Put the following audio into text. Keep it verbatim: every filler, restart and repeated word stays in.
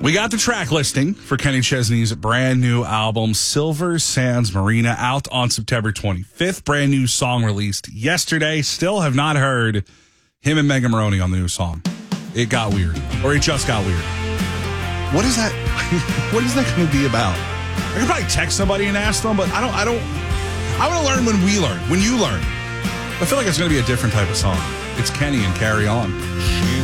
We got the track listing for Kenny Chesney's brand new album, Silver Sands Marina, out on September twenty-fifth. Brand new song released yesterday. Still have not heard him and Megan Moroney on the new song. It got weird, or it just got weird. What is that? What is that going to be about? I could probably text somebody and ask them, but I don't. I don't. I want to learn when we learn, when you learn. I feel like it's going to be a different type of song. It's Kenny and Carry On.